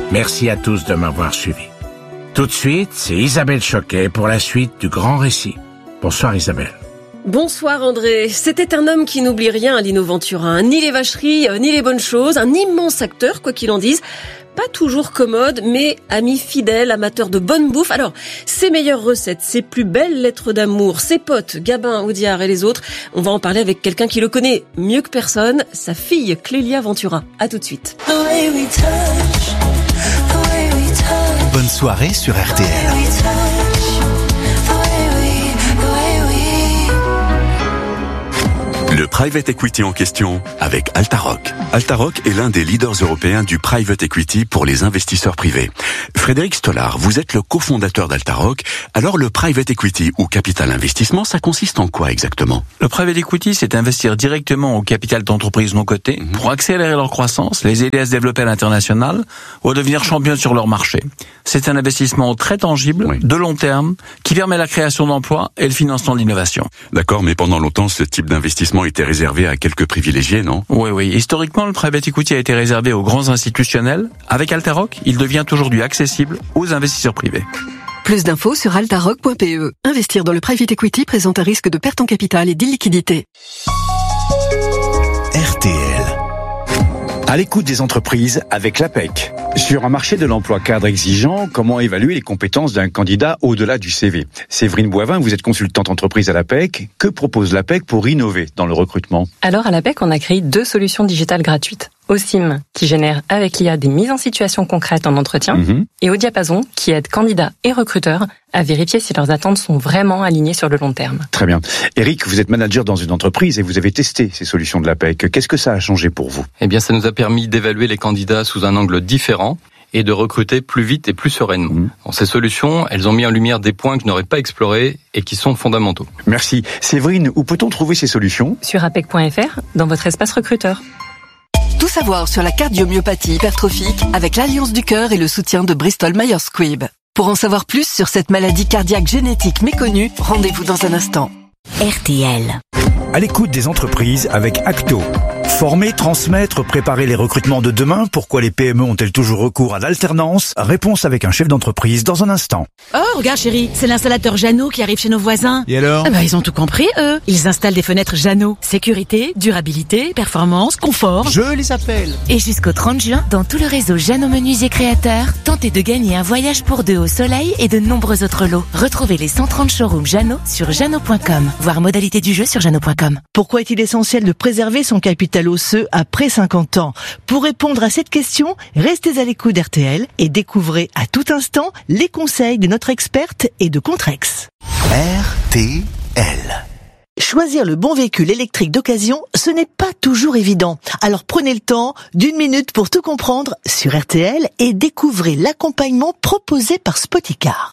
Merci à tous de m'avoir suivi. Tout de suite, c'est Isabelle Choquet pour la suite du grand récit. Bonsoir Isabelle. Bonsoir André. C'était un homme qui n'oublie rien, Lino Ventura. Ni les vacheries, ni les bonnes choses. Un immense acteur, quoi qu'il en dise. Pas toujours commode, mais ami fidèle, amateur de bonne bouffe. Alors, ses meilleures recettes, ses plus belles lettres d'amour, ses potes, Gabin, Audiard et les autres, on va en parler avec quelqu'un qui le connaît mieux que personne, sa fille Clélia Ventura. À tout de suite. Bonne soirée sur RTL. Le private equity en question avec Altaroc. Altaroc est l'un des leaders européens du private equity pour les investisseurs privés. Frédéric Stollard, vous êtes le cofondateur d'Altaroc. Alors le private equity ou capital investissement, ça consiste en quoi exactement? Le private equity, c'est investir directement au capital d'entreprises non cotées pour accélérer leur croissance, les aider à se développer à l'international ou à devenir champions sur leur marché. C'est un investissement très tangible, de long terme, qui permet la création d'emplois et le financement de l'innovation. D'accord, mais pendant longtemps, ce type d'investissement était réservé à quelques privilégiés, non? Oui. Historiquement, le private equity a été réservé aux grands institutionnels. Avec Altaroc, il devient aujourd'hui accessible aux investisseurs privés. Plus d'infos sur altaroc.pe. Investir dans le private equity présente un risque de perte en capital et d'illiquidité. RTL. À l'écoute des entreprises avec l'APEC. Sur un marché de l'emploi cadre exigeant, comment évaluer les compétences d'un candidat au-delà du CV? Séverine Boivin, vous êtes consultante entreprise à l'APEC. Que propose l'APEC pour innover dans le recrutement? Alors à l'APEC, on a créé 2 solutions digitales gratuites. OSIM, qui génère avec l'IA des mises en situation concrètes en entretien, et Audiapason, qui aide candidats et recruteurs à vérifier si leurs attentes sont vraiment alignées sur le long terme. Très bien. Eric, vous êtes manager dans une entreprise et vous avez testé ces solutions de l'APEC. Qu'est-ce que ça a changé pour vous? Eh bien, ça nous a permis d'évaluer les candidats sous un angle différent et de recruter plus vite et plus sereinement. Ces solutions, elles ont mis en lumière des points que je n'aurais pas explorés et qui sont fondamentaux. Merci. Séverine, où peut-on trouver ces solutions? Sur apec.fr, dans votre espace recruteur. Tout savoir sur la cardiomyopathie hypertrophique avec l'Alliance du Cœur et le soutien de Bristol Myers Squibb. Pour en savoir plus sur cette maladie cardiaque génétique méconnue, rendez-vous dans un instant. RTL. À l'écoute des entreprises avec Acto. Former, transmettre, préparer les recrutements de demain. Pourquoi les PME ont-elles toujours recours à l'alternance? Réponse avec un chef d'entreprise dans un instant. Oh, regarde chérie, c'est l'installateur Jeannot qui arrive chez nos voisins. Et alors? Ils ont tout compris, eux. Ils installent des fenêtres Jeannot. Sécurité, durabilité, performance, confort. Je les appelle. Et jusqu'au 30 juin, dans tout le réseau Jeannot Menuisier Créateurs, tentez de gagner un voyage pour 2 au soleil et de nombreux autres lots. Retrouvez les 130 showrooms Jeannot sur jeannot.com. Voir modalité du jeu sur jeannot.com. Pourquoi est-il essentiel de préserver son capital osseux après 50 ans? Pour répondre à cette question, restez à l'écoute d'RTL et découvrez à tout instant les conseils de notre experte et de Contrex. RTL. Choisir le bon véhicule électrique d'occasion, ce n'est pas toujours évident. Alors prenez le temps d'1 minute pour tout comprendre sur RTL et découvrez l'accompagnement proposé par Spoticar.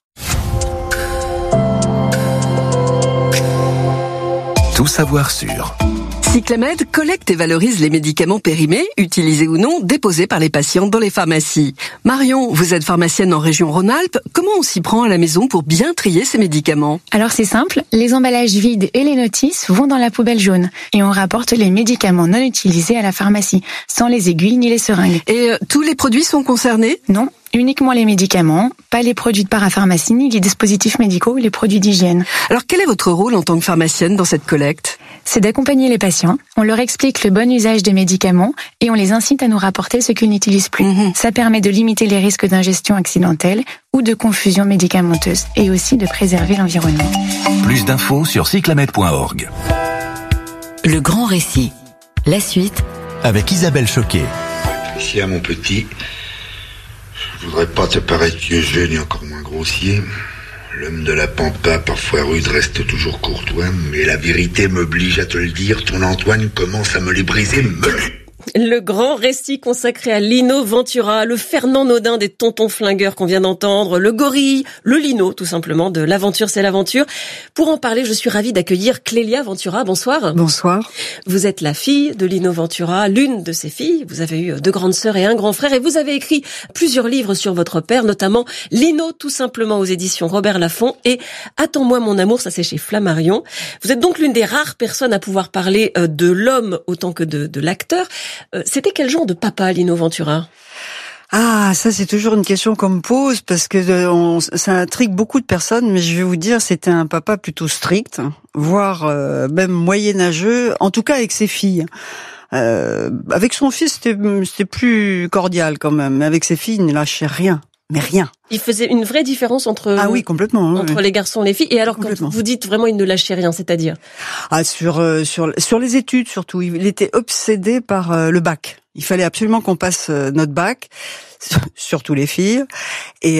Tout savoir sur Cyclamed collecte et valorise les médicaments périmés, utilisés ou non, déposés par les patients dans les pharmacies. Marion, vous êtes pharmacienne en région Rhône-Alpes. Comment on s'y prend à la maison pour bien trier ces médicaments? Alors c'est simple, les emballages vides et les notices vont dans la poubelle jaune. Et on rapporte les médicaments non utilisés à la pharmacie, sans les aiguilles ni les seringues. Et tous les produits sont concernés? Non. Uniquement les médicaments, pas les produits de parapharmacie, ni les dispositifs médicaux ou les produits d'hygiène. Alors quel est votre rôle en tant que pharmacienne dans cette collecte? C'est d'accompagner les patients, on leur explique le bon usage des médicaments et on les incite à nous rapporter ce qu'ils n'utilisent plus. Ça permet de limiter les risques d'ingestion accidentelle ou de confusion médicamenteuse et aussi de préserver l'environnement. Plus d'infos sur cyclamed.org. Le grand récit. La suite avec Isabelle Choquet. Ici à mon petit, je voudrais pas te paraître vieux jeu ni encore moins grossier. L'homme de la pampa, parfois rude, reste toujours courtois, mais la vérité m'oblige à te le dire, ton Antoine commence à me les briser, Le grand récit consacré à Lino Ventura, le Fernand Naudin des tontons flingueurs qu'on vient d'entendre, le gorille, le Lino tout simplement, de L'aventure c'est l'aventure. Pour en parler, je suis ravie d'accueillir Clélia Ventura. Bonsoir. Bonsoir. Vous êtes la fille de Lino Ventura, l'une de ses filles. Vous avez eu 2 grandes sœurs et un grand frère et vous avez écrit plusieurs livres sur votre père, notamment Lino tout simplement aux éditions Robert Laffont et Attends-moi mon amour, ça c'est chez Flammarion. Vous êtes donc l'une des rares personnes à pouvoir parler de l'homme autant que de l'acteur. C'était quel genre de papa, Lino Ventura ? Ah, ça c'est toujours une question qu'on me pose parce que ça intrigue beaucoup de personnes, mais je vais vous dire, c'était un papa plutôt strict, voire même moyenâgeux, en tout cas avec ses filles. Avec son fils, c'était plus cordial quand même, mais avec ses filles, il ne lâchait rien. Mais rien. Il faisait une vraie différence entre oui, complètement, entre les garçons et les filles. Et alors, quand vous dites vraiment il ne lâchait rien, c'est-à-dire sur les études surtout, il était obsédé par le bac. Il fallait absolument qu'on passe notre bac, surtout les filles. Et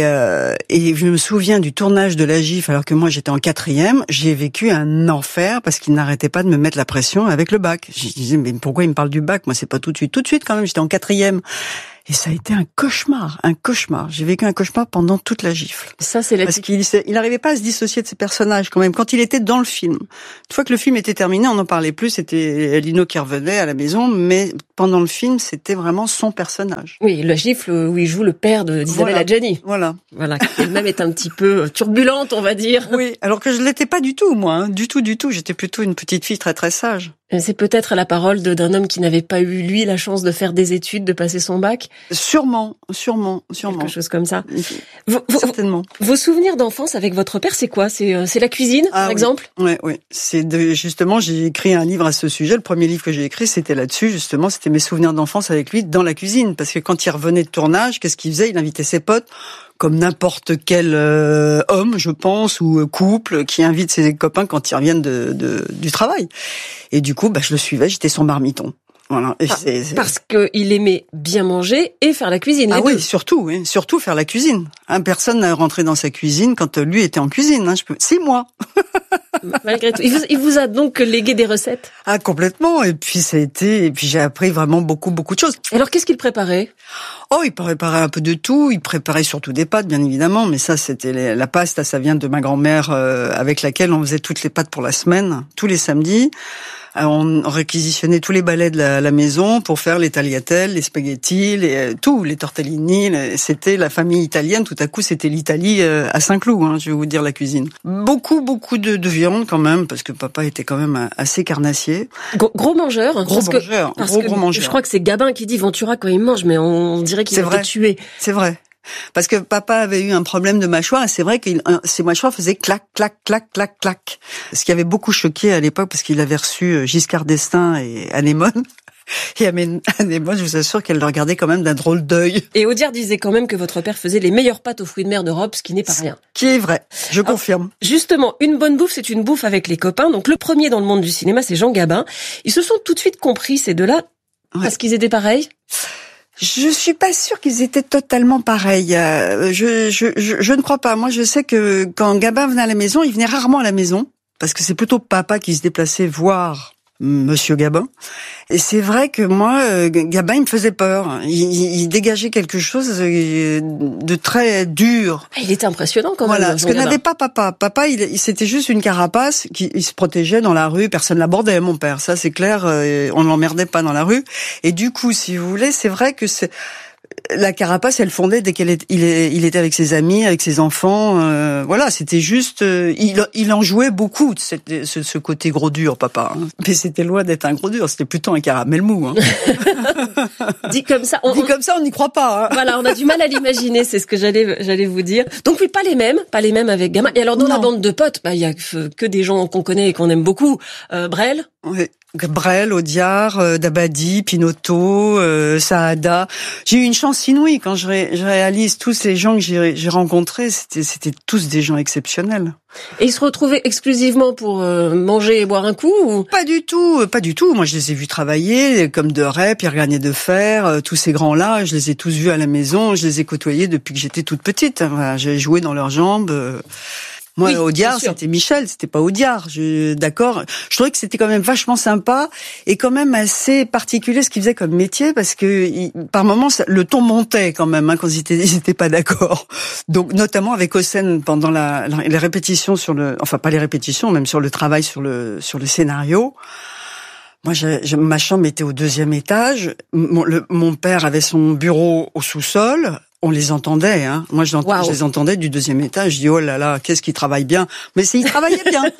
je me souviens du tournage de La Gifle, alors que moi j'étais en 4e. J'ai vécu un enfer parce qu'il n'arrêtait pas de me mettre la pression avec le bac. Je disais mais pourquoi il me parle du bac? Moi c'est pas tout de suite quand même. J'étais en 4e. Et ça a été un cauchemar. J'ai vécu un cauchemar pendant toute La Gifle. Ça, c'est parce qu'il n'arrivait pas à se dissocier de ses personnages quand même. Quand il était dans le film, une fois que le film était terminé, on n'en parlait plus. C'était Lino qui revenait à la maison, mais pendant le film, c'était vraiment son personnage. Oui, La Gifle où il joue le père d'Isabelle Adjani. Voilà, qui elle-même est un petit peu turbulente, on va dire. Oui, alors que je l'étais pas du tout, moi. Du tout. J'étais plutôt une petite fille très très sage. C'est peut-être la parole d'un homme qui n'avait pas eu, lui, la chance de faire des études, de passer son bac. Sûrement. Quelque chose comme ça. Certainement. Vos souvenirs d'enfance avec votre père, c'est quoi? C'est la cuisine, par exemple? Oui. Justement, j'ai écrit un livre à ce sujet. Le premier livre que j'ai écrit, c'était là-dessus, justement. C'était mes souvenirs d'enfance avec lui dans la cuisine. Parce que quand il revenait de tournage, qu'est-ce qu'il faisait? Il invitait ses potes, comme n'importe quel homme, je pense, ou couple qui invite ses copains quand ils reviennent du travail. Et du coup, je le suivais, j'étais son marmiton. Voilà. Et parce que il aimait bien manger et faire la cuisine. Ah oui, surtout faire la cuisine. Personne n'a rentré dans sa cuisine quand lui était en cuisine. 6 mois. Malgré tout, il vous a donc légué des recettes. Ah complètement. Et puis j'ai appris vraiment beaucoup de choses. Alors qu'est-ce qu'il préparait? Oh, il préparait un peu de tout. Il préparait surtout des pâtes, bien évidemment. Mais ça, c'était la pasta. Ça vient de ma grand-mère avec laquelle on faisait toutes les pâtes pour la semaine, tous les samedis. On réquisitionnait tous les balais de la maison pour faire les tagliatelles, les spaghettis, les tortellini. C'était la famille italienne. Tout à coup, c'était l'Italie à Saint-Cloud. Je vais vous dire la cuisine. Beaucoup de viande quand même, parce que papa était quand même assez carnassier. Gros mangeur. Gros mangeur. Je crois que c'est Gabin qui dit Ventura quand il mange, mais on dirait qu'il va te tuer. C'est vrai. Parce que papa avait eu un problème de mâchoire et c'est vrai que ses mâchoires faisaient clac, clac, clac, clac, clac. Ce qui avait beaucoup choqué à l'époque parce qu'il avait reçu Giscard d'Estaing et Anémone. Et Anémone, je vous assure qu'elle le regardait quand même d'un drôle d'œil. Et Audiard disait quand même que votre père faisait les meilleures pâtes aux fruits de mer d'Europe, ce qui n'est pas rien. Qui est vrai, je confirme. Justement, une bonne bouffe, c'est une bouffe avec les copains. Donc le premier dans le monde du cinéma, c'est Jean Gabin. Ils se sont tout de suite compris, ces deux-là, parce qu'ils étaient pareils. Je suis pas sûre qu'ils étaient totalement pareils. Je ne crois pas. Moi, je sais que quand Gabin venait à la maison, il venait rarement à la maison parce que c'est plutôt papa qui se déplaçait voir Monsieur Gabin. Et c'est vrai que moi, Gabin, il me faisait peur. Il dégageait quelque chose de très dur. Il était impressionnant quand même. Voilà, ce que n'avait pas papa. Papa, c'était juste une carapace il se protégeait dans la rue. Personne l'abordait, mon père. Ça, c'est clair. On ne l'emmerdait pas dans la rue. Et du coup, si vous voulez, c'est vrai que la carapace, elle fondait dès qu'il était avec ses amis, avec ses enfants. Voilà, c'était juste. Il en jouait beaucoup de ce côté gros dur, papa. Mais c'était loin d'être un gros dur. C'était plutôt un caramel mou. Dit comme ça, on n'y croit pas. Voilà, on a du mal à l'imaginer. C'est ce que j'allais vous dire. Donc oui, pas les mêmes avec Gabin. Et alors dans la bande de potes, il y a que des gens qu'on connaît et qu'on aime beaucoup. Brel. Oui. Brel, Audiard, Dabadi, Pinotto, Saada. J'ai eu une chance inouïe quand je réalise tous les gens que j'ai rencontrés. C'était tous des gens exceptionnels. Et ils se retrouvaient exclusivement pour manger et boire un coup ou... Pas du tout. Moi, je les ai vus travailler, comme De Rais, Pierre Garnier de Fer, tous ces grands-là. Je les ai tous vus à la maison. Je les ai côtoyés depuis que j'étais toute petite. Voilà, j'ai joué dans leurs jambes. Moi, oui, Audiard, c'était Michel, c'était pas Audiard. D'accord. Je trouvais que c'était quand même vachement sympa et quand même assez particulier ce qu'ils faisaient comme métier parce que par moments le ton montait quand même quand ils étaient pas d'accord. Donc notamment avec Hossein pendant les répétitions pas les répétitions, même sur le travail sur le scénario. Moi, ma chambre était au 2e étage. Mon père avait son bureau au sous-sol. On les entendait, Moi, je les entendais du 2e étage. Je dis, oh là là, qu'est-ce qu'ils travaillent bien. Mais il travaillait bien.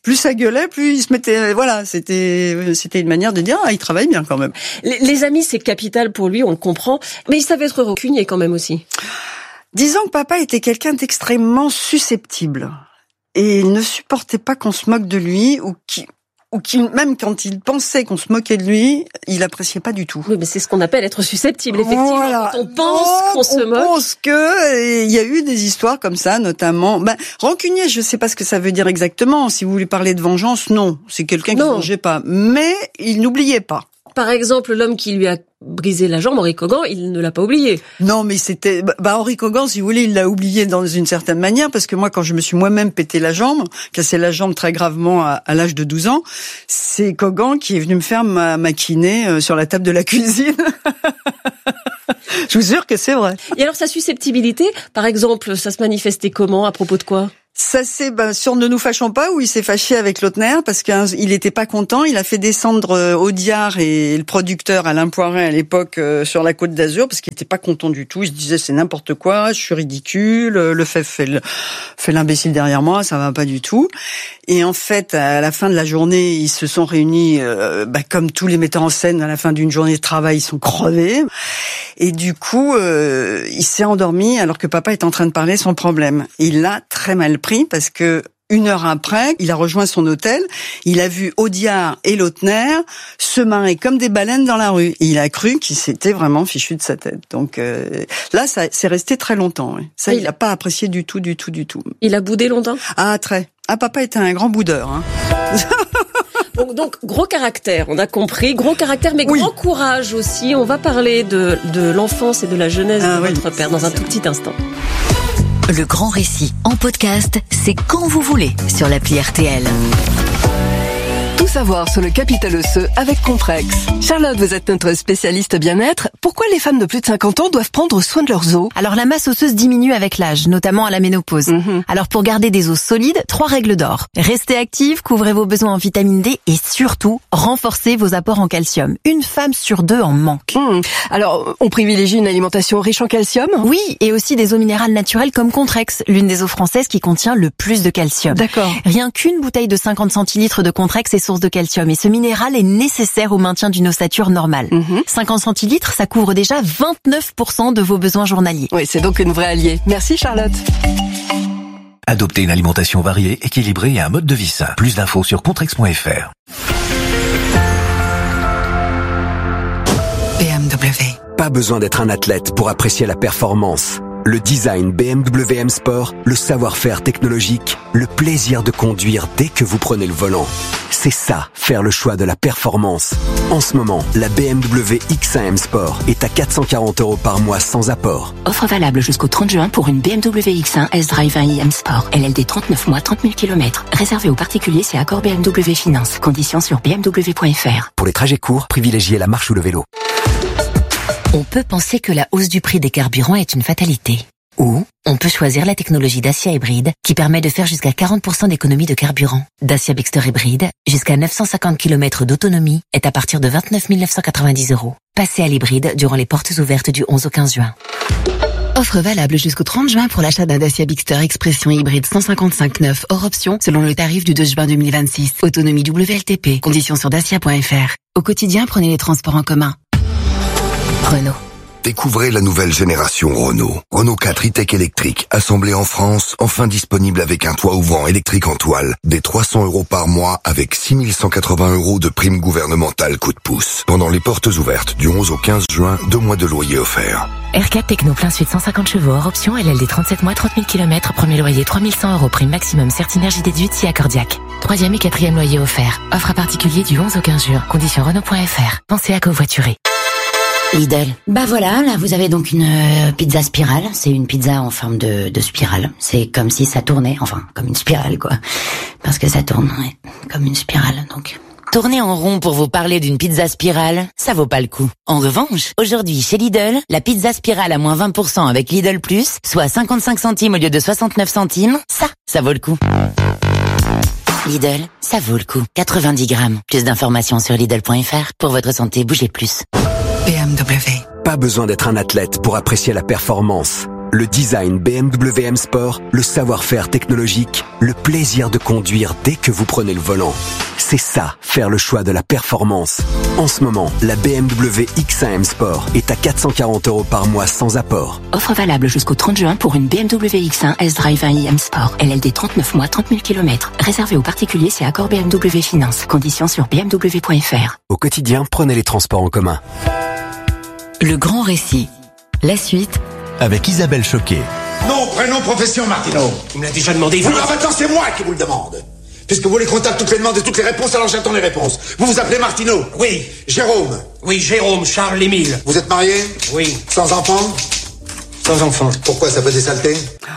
plus ça gueulait, plus il se mettait, voilà, c'était une manière de dire, il travaille bien quand même. Les amis, c'est capital pour lui, on le comprend, mais il savait être rancunier quand même aussi. Disons que papa était quelqu'un d'extrêmement susceptible. Et il ne supportait pas qu'on se moque de lui, ou qui même quand il pensait qu'on se moquait de lui, il appréciait pas du tout. Oui, mais c'est ce qu'on appelle être susceptible, effectivement. Voilà. Quand on pense qu'on se moque. On pense que, il y a eu des histoires comme ça, notamment. Rancunier, je sais pas ce que ça veut dire exactement. Si vous voulez parler de vengeance, non. C'est quelqu'un qui ne vengeait pas. Mais il n'oubliait pas. Par exemple, l'homme qui lui a brisé la jambe, Henri Kogan, il ne l'a pas oublié. Non, mais c'était... Henri Kogan, si vous voulez, il l'a oublié dans une certaine manière, parce que moi, quand je me suis moi-même pété la jambe, cassé la jambe très gravement à l'âge de 12 ans, c'est Kogan qui est venu me faire ma kiné sur la table de la cuisine. Je vous jure que c'est vrai. Et alors, sa susceptibilité, par exemple, ça se manifestait comment, à propos de quoi ? Ça c'est sur Ne nous fâchons pas, où il s'est fâché avec Lautner parce qu'il était pas content. Il a fait descendre Audiard et le producteur Alain Poiret à l'époque sur la Côte d'Azur parce qu'il était pas content du tout. Il se disait c'est n'importe quoi, je suis ridicule, le fait l'imbécile derrière moi, ça va pas du tout. Et en fait, à la fin de la journée, ils se sont réunis comme tous les metteurs en scène à la fin d'une journée de travail, ils sont crevés. Et du coup, il s'est endormi alors que papa est en train de parler son problème. Il l'a très mal pris parce que 1 heure après, il a rejoint son hôtel, il a vu Audiard et Lautner se marrer comme des baleines dans la rue. Et il a cru qu'il s'était vraiment fichu de sa tête. Donc là, ça c'est resté très longtemps. Oui. Ça, il n'a pas apprécié du tout. Il a boudé longtemps ? Ah, très. Ah, papa était un grand boudeur. Hein. Donc, gros caractère, on a compris. Gros caractère, mais grand courage aussi. On va parler de l'enfance et de la jeunesse de votre père dans un tout petit instant. Le grand récit en podcast, c'est quand vous voulez sur l'appli RTL. Tout savoir sur le capital osseux avec Contrex. Charlotte, vous êtes notre spécialiste bien-être. Pourquoi les femmes de plus de 50 ans doivent prendre soin de leurs os ? Alors la masse osseuse diminue avec l'âge, notamment à la ménopause. Alors pour garder des os solides, 3 règles d'or. Restez active, couvrez vos besoins en vitamine D et surtout, renforcez vos apports en calcium. 1 femme sur 2 en manque. Alors, on privilégie une alimentation riche en calcium ? Oui, et aussi des eaux minérales naturelles comme Contrex, l'une des eaux françaises qui contient le plus de calcium. D'accord. Rien qu'une bouteille de 50 centilitres de Contrex est source de calcium et ce minéral est nécessaire au maintien d'une ossature normale. 50 centilitres, ça couvre déjà 29% de vos besoins journaliers. Oui, c'est donc une vraie alliée. Merci Charlotte. Adoptez une alimentation variée, équilibrée et un mode de vie sain. Plus d'infos sur contrex.fr. BMW. Pas besoin d'être un athlète pour apprécier la performance. Le design BMW M Sport, le savoir-faire technologique, le plaisir de conduire dès que vous prenez le volant. C'est ça, faire le choix de la performance. En ce moment, la BMW X1 M Sport est à 440 € par mois sans apport. Offre valable jusqu'au 30 juin pour une BMW X1 S-Drive 1i M Sport. LLD 39 mois, 30 000 km. Réservé aux particuliers, c'est accord BMW Finance. Conditions sur bmw.fr. Pour les trajets courts, privilégiez la marche ou le vélo. On peut penser que la hausse du prix des carburants est une fatalité. Ou on peut choisir la technologie Dacia Hybride qui permet de faire jusqu'à 40% d'économie de carburant. Dacia Bigster Hybride, jusqu'à 950 km d'autonomie, est à partir de 29 990 €. Passez à l'hybride durant les portes ouvertes du 11 au 15 juin. Offre valable jusqu'au 30 juin pour l'achat d'un Dacia Bigster Expression hybride 155/9 hors option selon le tarif du 2 juin 2026. Autonomie WLTP. Conditions sur dacia.fr. Au quotidien, prenez les transports en commun. Renault. Découvrez la nouvelle génération Renault. Renault 4 e-tech électrique, assemblé en France, enfin disponible avec un toit ouvrant électrique en toile, des 300 € par mois avec 6 180 € de prime gouvernementale coup de pouce. Pendant les portes ouvertes du 11 au 15 juin, 2 mois de loyer offerts. R4 Techno plein suite 150 chevaux hors option, LLD 37 mois, 30 000 km, premier loyer 3 100 € prime maximum, Certinergie déduite si accordiaque. 3e et 4e loyer offert. Offre à particulier du 11 au 15 juin. Conditions Renault.fr. Pensez à covoiturer. Lidl. Bah voilà, là vous avez donc une pizza spirale. C'est une pizza en forme de spirale. C'est comme si ça tournait, enfin comme une spirale quoi. Parce que ça tourne, ouais, comme une spirale donc. Tourner en rond pour vous parler d'une pizza spirale, ça vaut pas le coup. En revanche, aujourd'hui chez Lidl, la pizza spirale à moins 20% avec Lidl Plus, soit 55 centimes au lieu de 69 centimes, ça vaut le coup. Lidl, ça vaut le coup. 90 grammes. Plus d'informations sur Lidl.fr. Pour votre santé, bougez plus. BMW. Pas besoin d'être un athlète pour apprécier la performance. Le design BMW M Sport, le savoir-faire technologique, le plaisir de conduire dès que vous prenez le volant. C'est ça, faire le choix de la performance. En ce moment, la BMW X1 M Sport est à 440 € par mois sans apport. Offre valable jusqu'au 30 juin pour une BMW X1 S-Drive 1i M Sport. LLD 39 mois, 30 000 km. Réservé aux particuliers, c'est accord BMW Finance. Conditions sur bmw.fr. Au quotidien, prenez les transports en commun. Le grand récit. La suite avec Isabelle Choquet. Nom, prénom, profession, Martineau. Il me l'a déjà demandé. Vous, maintenant, c'est moi qui vous le demande. Puisque vous voulez qu'on tape toutes les demandes et toutes les réponses, alors j'attends les réponses. Vous vous appelez Martineau? Oui. Jérôme? Oui, Jérôme, Charles, Émile. Vous êtes marié? Oui. Sans enfant? Sans enfant. Pourquoi ça fait des saletés?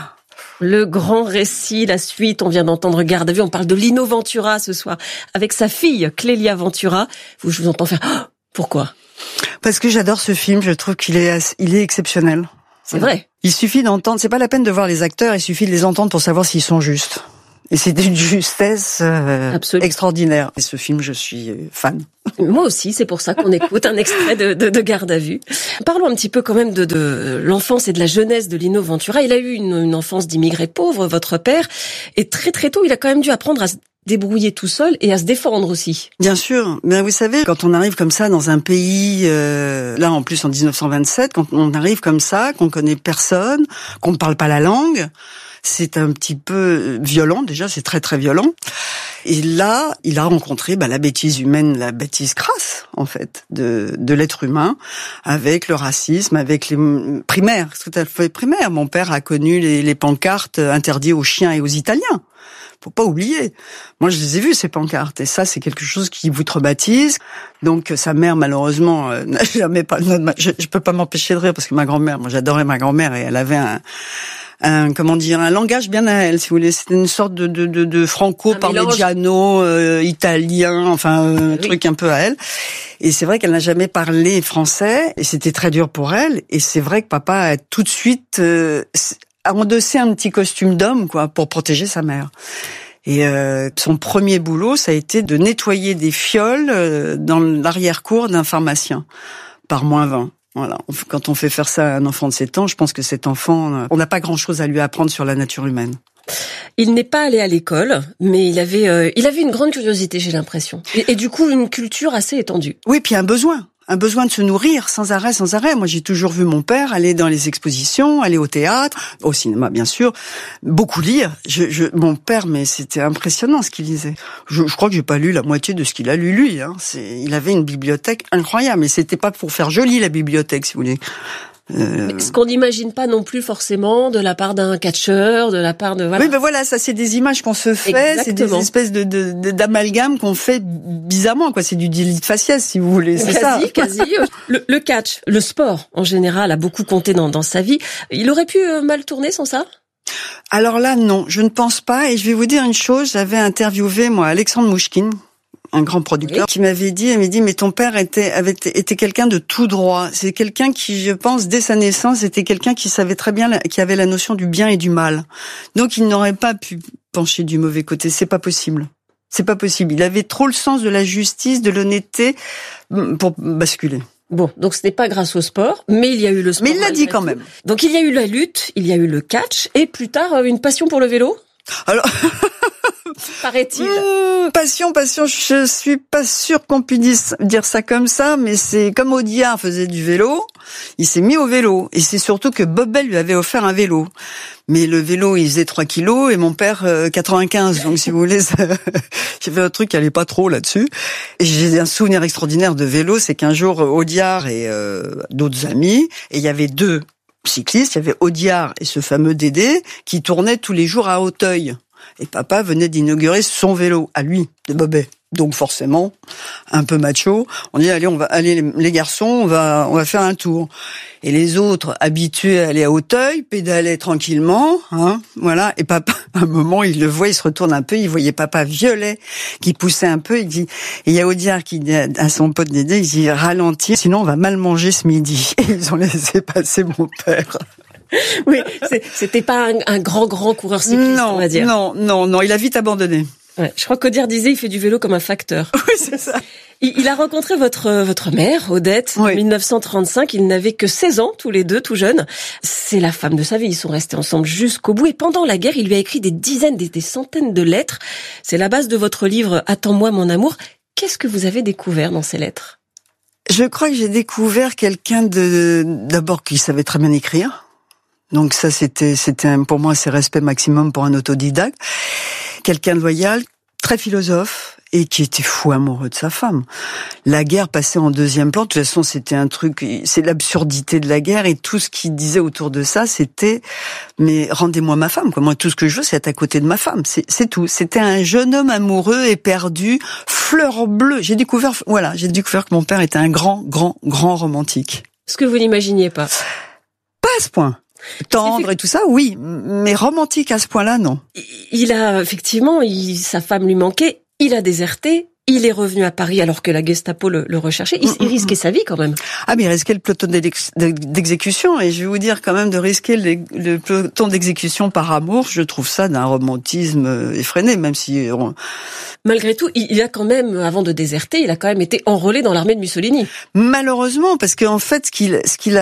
Le grand récit, la suite, on vient d'entendre Garde à vue, on parle de Lino Ventura ce soir, avec sa fille Clélia Ventura. Je vous entends faire « Pourquoi ?» Parce que j'adore ce film, je trouve qu'il est exceptionnel. C'est vrai. Il suffit d'entendre, c'est pas la peine de voir les acteurs, il suffit de les entendre pour savoir s'ils sont justes. Et c'est d'une justesse extraordinaire. Et ce film, je suis fan. Moi aussi, c'est pour ça qu'on écoute un extrait de Garde à vue. Parlons un petit peu quand même de l'enfance et de la jeunesse de Lino Ventura. Il a eu une enfance d'immigré pauvre, votre père, et très très tôt, il a quand même dû apprendre à se débrouiller tout seul et à se défendre aussi. Bien sûr. Mais vous savez, quand on arrive comme ça dans un pays, là en plus en 1927, quand on arrive comme ça, qu'on connaît personne, qu'on ne parle pas la langue, c'est un petit peu violent, déjà, c'est très très violent. Et là, il a rencontré la bêtise humaine, la bêtise crasse, en fait, de l'être humain, avec le racisme, avec les primaires, tout à fait primaire. Mon père a connu les pancartes interdites aux chiens et aux Italiens. Faut pas oublier. Moi, je les ai vus, ces pancartes. Et ça, c'est quelque chose qui vous traumatise. Donc, sa mère, malheureusement, n'a jamais pas... Je peux pas m'empêcher de rire parce que ma grand-mère, moi, j'adorais ma grand-mère et elle avait un langage bien à elle, si vous voulez. C'était une sorte de franco-parmigiano italien, enfin, un truc un peu à elle. Et c'est vrai qu'elle n'a jamais parlé français et c'était très dur pour elle. Et c'est vrai que papa a tout de suite a endossé un petit costume d'homme, quoi, pour protéger sa mère. Et son premier boulot, ça a été de nettoyer des fioles dans l'arrière-cour d'un pharmacien, par -20. Voilà. Quand on fait faire ça à un enfant de 7 ans, je pense que cet enfant, on n'a pas grand-chose à lui apprendre sur la nature humaine. Il n'est pas allé à l'école, mais il avait une grande curiosité, j'ai l'impression. Et du coup, une culture assez étendue. Oui, puis un besoin de se nourrir sans arrêt. Moi, j'ai toujours vu mon père aller dans les expositions, aller au théâtre, au cinéma, bien sûr, beaucoup lire. Mon père, mais c'était impressionnant ce qu'il lisait. Je crois que j'ai pas lu la moitié de ce qu'il a lu, lui, hein. Il avait une bibliothèque incroyable, mais c'était pas pour faire joli, la bibliothèque, si vous voulez. Ce qu'on n'imagine pas non plus forcément de la part d'un catcheur, de la part de... Voilà. Oui, ben voilà, ça c'est des images qu'on se fait, exactement. C'est des espèces d'amalgames qu'on fait bizarrement, quoi. C'est du délit de faciès, si vous voulez, c'est quasi. Le catch, le sport en général a beaucoup compté dans sa vie. Il aurait pu mal tourner sans ça ? Alors là, non, je ne pense pas. Et je vais vous dire une chose, j'avais interviewé, moi, Alexandre Mouchkine, un grand producteur, qui m'avait dit, mais ton père était quelqu'un de tout droit. C'est quelqu'un qui, je pense, dès sa naissance, était quelqu'un qui savait très bien, qui avait la notion du bien et du mal. Donc, il n'aurait pas pu pencher du mauvais côté. C'est pas possible. C'est pas possible. Il avait trop le sens de la justice, de l'honnêteté pour basculer. Bon, donc ce n'est pas grâce au sport, mais il y a eu le sport. Mais il l'a dit quand même. Donc, il y a eu la lutte, il y a eu le catch, et plus tard, une passion pour le vélo. Alors... paraît-il. Passion, je suis pas sûre qu'on puisse dire ça comme ça, mais c'est comme Audiard faisait du vélo, il s'est mis au vélo. Et c'est surtout que Bob Bell lui avait offert un vélo. Mais le vélo, il faisait 3 kilos et mon père, 95. Donc, si vous voulez, j'avais un truc qui allait pas trop là-dessus. Et j'ai un souvenir extraordinaire de vélo, c'est qu'un jour, Audiard et d'autres amis, et il y avait 2 cyclistes, il y avait Audiard et ce fameux Dédé, qui tournaient tous les jours à Auteuil. Et papa venait d'inaugurer son vélo, à lui, de Bobet. Donc forcément, un peu macho. On dit, allez, les garçons, on va faire un tour. Et les autres, habitués à aller à Auteuil, pédalaient tranquillement, hein, voilà. Et papa, à un moment, il le voit, il se retourne un peu, il voyait papa violet, qui poussait un peu, il dit, et il y a Audiard qui dit à son pote Dédé, il dit, ralentis, sinon on va mal manger ce midi. Et ils ont laissé passer mon père. Oui, c'était pas un grand coureur cycliste, on va dire. Non, il a vite abandonné. Ouais, je crois qu'Audiard disait, il fait du vélo comme un facteur. Oui, c'est ça. Il a rencontré votre mère, Odette, en 1935. Ils n'avaient que 16 ans, tous les deux, tout jeunes. C'est la femme de sa vie. Ils sont restés ensemble jusqu'au bout. Et pendant la guerre, il lui a écrit des dizaines, des centaines de lettres. C'est la base de votre livre « Attends-moi, mon amour ». Qu'est-ce que vous avez découvert dans ces lettres ? Je crois que j'ai découvert quelqu'un d'abord qui savait très bien écrire. Donc ça, c'était pour moi, c'est respect maximum pour un autodidacte. Quelqu'un de loyal, très philosophe, et qui était fou amoureux de sa femme. La guerre passait en deuxième plan. De toute façon, c'était un truc, c'est l'absurdité de la guerre, et tout ce qu'il disait autour de ça, c'était, mais rendez-moi ma femme, quoi. Moi, tout ce que je veux, c'est être à côté de ma femme. C'est tout. C'était un jeune homme amoureux, éperdu, fleur bleue. J'ai découvert que mon père était un grand romantique. Ce que vous n'imaginiez pas. Pas à ce point. Tendre et tout ça, oui, mais romantique à ce point-là, non. Il a, effectivement, sa femme lui manquait. Il a déserté, il est revenu à Paris alors que la Gestapo le recherchait. Il risquait sa vie quand même. Ah, mais il risquait le peloton d'exécution. Et je vais vous dire quand même de risquer le peloton d'exécution par amour, je trouve ça d'un romantisme effréné, même si... Malgré tout, il a quand même, avant de déserter, il a quand même été enrôlé dans l'armée de Mussolini. Malheureusement, parce qu'en fait, ce qui